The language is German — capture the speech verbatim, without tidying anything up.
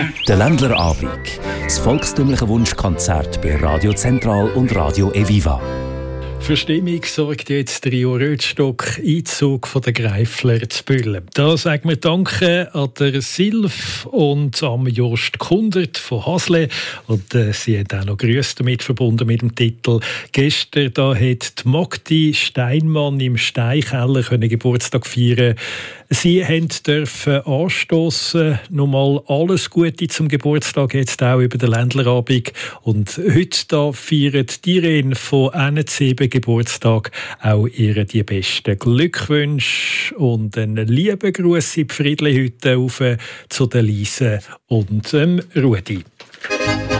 Der Ländlerabend. Das volkstümliche Wunschkonzert bei Radio Zentral und Radio Eviva. Für Stimmung sorgt jetzt Trio Rötstock, Einzug von der Greifler zu Büllen. Da sagen wir Danke an der Silv und am Jost Kundert von Hasle. Und äh, sie hat auch noch Grüße damit verbunden mit dem Titel. Gestern da hat die Magdi Steinmann im Steinkeller können Geburtstag feiern. Sie dürfen anstoßen. Nochmal alles Gute zum Geburtstag, jetzt auch über den Ländlerabend. Und heute da feiert die Irene von N C B Geburtstag, auch ihr die besten Glückwünsche und einen lieben Gruß in die Friedli heute auf zu der Lise und dem Rudi.